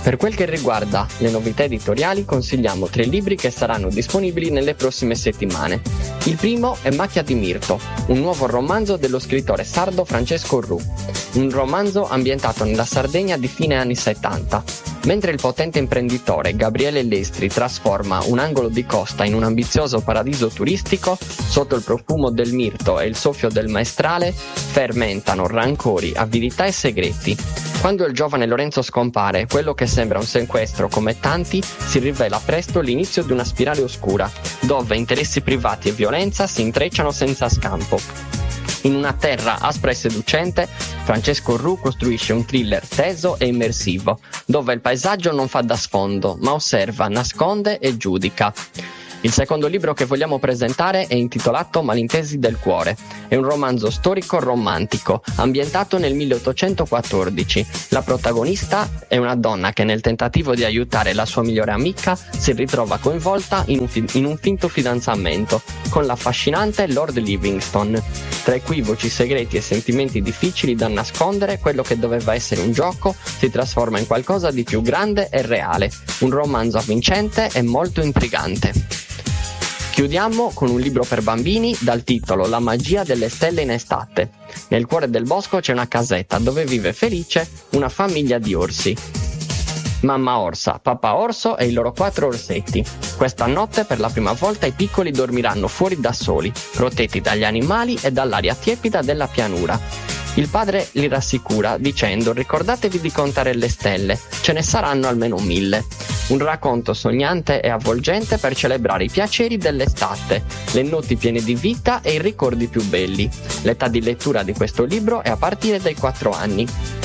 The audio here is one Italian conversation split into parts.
Per quel che riguarda le novità editoriali, consigliamo 3 libri che saranno disponibili nelle prossime settimane. Il primo è Macchia di Mirto, un nuovo romanzo dello scrittore sardo Francesco Ru, un romanzo ambientato nella Sardegna di fine anni 70. Mentre il potente imprenditore Gabriele Lestri trasforma un angolo di costa in un ambizioso paradiso turistico, sotto il profumo del mirto e il soffio del maestrale fermentano rancori, avidità e segreti. Quando il giovane Lorenzo scompare, quello che sembra un sequestro come tanti si rivela presto l'inizio di una spirale oscura, dove interessi privati e violenza si intrecciano senza scampo. In una terra aspra e seducente, Francesco Ru costruisce un thriller teso e immersivo, dove il paesaggio non fa da sfondo, ma osserva, nasconde e giudica. Il secondo libro che vogliamo presentare è intitolato Malintesi del cuore. È un romanzo storico-romantico, ambientato nel 1814. La protagonista è una donna che nel tentativo di aiutare la sua migliore amica si ritrova coinvolta in un finto fidanzamento con l'affascinante Lord Livingston. Tra equivoci, segreti e sentimenti difficili da nascondere, quello che doveva essere un gioco si trasforma in qualcosa di più grande e reale. Un romanzo avvincente e molto intrigante. Chiudiamo con un libro per bambini dal titolo La magia delle stelle in estate. Nel cuore del bosco c'è una casetta dove vive felice una famiglia di orsi. Mamma orsa, papà orso e i loro 4 orsetti. Questa notte per la prima volta i piccoli dormiranno fuori da soli, protetti dagli animali e dall'aria tiepida della pianura. Il padre li rassicura dicendo: ricordatevi di contare le stelle, ce ne saranno almeno 1000. Un racconto sognante e avvolgente per celebrare i piaceri dell'estate, le notti piene di vita e i ricordi più belli. L'età di lettura di questo libro è a partire dai 4 anni.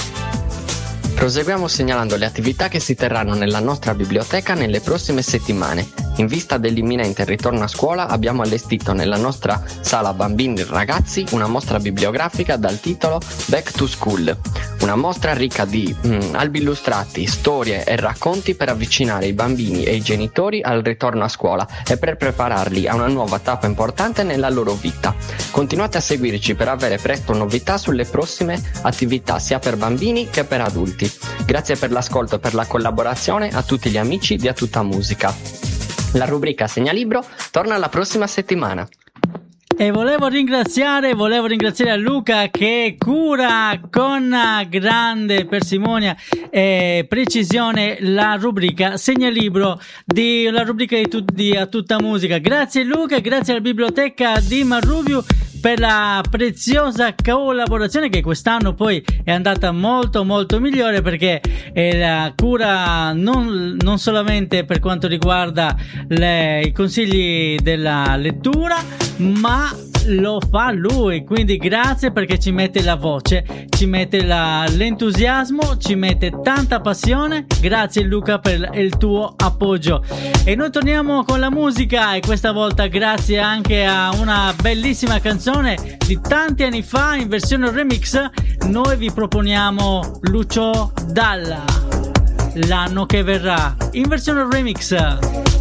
Proseguiamo segnalando le attività che si terranno nella nostra biblioteca nelle prossime settimane. In vista dell'imminente ritorno a scuola abbiamo allestito nella nostra sala bambini e ragazzi una mostra bibliografica dal titolo Back to School. Una mostra ricca di albi illustrati, storie e racconti per avvicinare i bambini e i genitori al ritorno a scuola e per prepararli a una nuova tappa importante nella loro vita. Continuate a seguirci per avere presto novità sulle prossime attività sia per bambini che per adulti. Grazie per l'ascolto e per la collaborazione a tutti gli amici di A Tutta Musica. La rubrica Segnalibro torna la prossima settimana. E volevo ringraziare a Luca che cura con grande parsimonia e precisione la rubrica Segnalibro di A Tutta Musica. Grazie Luca, grazie alla biblioteca di Marrubiu per la preziosa collaborazione che quest'anno poi è andata molto molto migliore, perché la cura non solamente per quanto riguarda i consigli della lettura, ma lo fa lui, quindi grazie, perché ci mette la voce, ci mette l'entusiasmo, ci mette tanta passione. Grazie Luca per il tuo appoggio. E noi torniamo con la musica, e questa volta grazie anche a una bellissima canzone di tanti anni fa in versione remix. Noi vi proponiamo Lucio Dalla, L'anno che verrà, in versione remix.